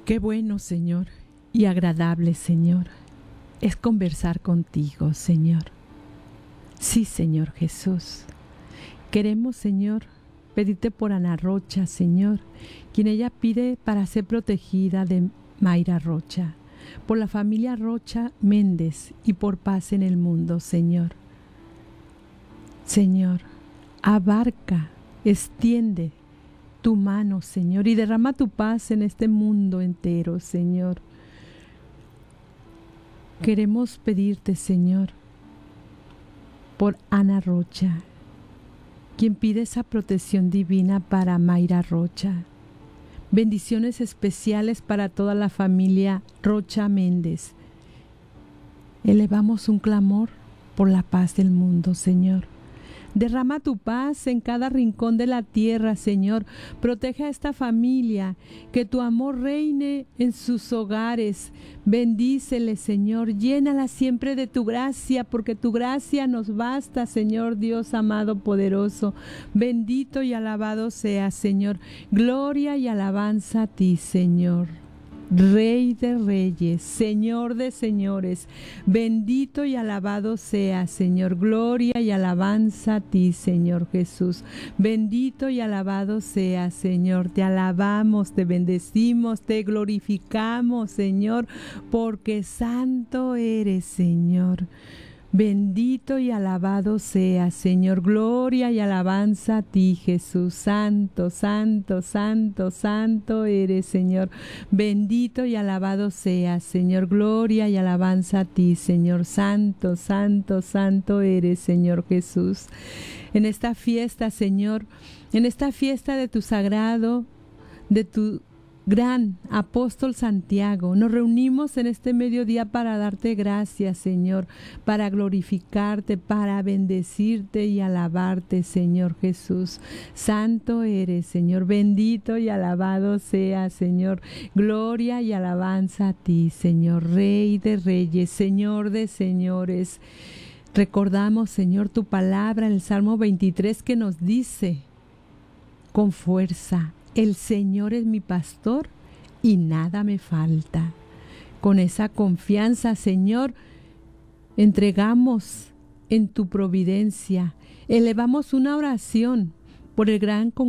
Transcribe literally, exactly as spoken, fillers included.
Qué bueno, Señor, y agradable, Señor, es conversar contigo, Señor. Sí, Señor Jesús. Queremos, Señor, pedirte por Ana Rocha, Señor, quien ella pide para ser protegida de Mayra Rocha, por la familia Rocha Méndez y por paz en el mundo, Señor. Señor, abarca, extiende tu mano, Señor, y derrama tu paz en este mundo entero, Señor. Queremos pedirte, Señor, por Ana Rocha, quien pide esa protección divina para Mayra Rocha. Bendiciones especiales para toda la familia Rocha Méndez. Elevamos un clamor por la paz del mundo, Señor. Derrama tu paz en cada rincón de la tierra, Señor. Protege a esta familia, que tu amor reine en sus hogares. Bendícele, Señor. Llénala siempre de tu gracia, porque tu gracia nos basta, Señor Dios amado, poderoso. Bendito y alabado sea, Señor. Gloria y alabanza a ti, Señor. Rey de reyes, Señor de señores, bendito y alabado sea, Señor. Gloria y alabanza a ti, Señor Jesús. Bendito y alabado sea, Señor. Te alabamos, te bendecimos, te glorificamos, Señor, porque santo eres, Señor. Bendito y alabado sea, Señor. Gloria y alabanza a ti, Jesús. Santo, santo, santo, santo eres, Señor. Bendito y alabado sea, Señor. Gloria y alabanza a ti, Señor. Santo, santo, santo eres, Señor Jesús. En esta fiesta, Señor, en esta fiesta de tu sagrado, de tu gran apóstol Santiago, nos reunimos en este mediodía para darte gracias, Señor, para glorificarte, para bendecirte y alabarte, Señor Jesús. Santo eres, Señor, bendito y alabado sea, Señor. Gloria y alabanza a ti, Señor, Rey de reyes, Señor de señores. Recordamos, Señor, tu palabra en el Salmo veintitrés, que nos dice con fuerza: el Señor es mi pastor y nada me falta. Con esa confianza, Señor, entregamos en tu providencia, elevamos una oración por el gran